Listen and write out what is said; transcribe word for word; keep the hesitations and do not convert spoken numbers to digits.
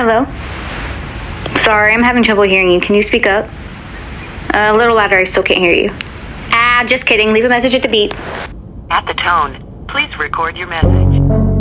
Hello? Sorry, I'm having trouble hearing you. Can you speak up? A little louder, I still can't hear you. Ah, just kidding. Leave a message at the beep. At the tone, please record your message.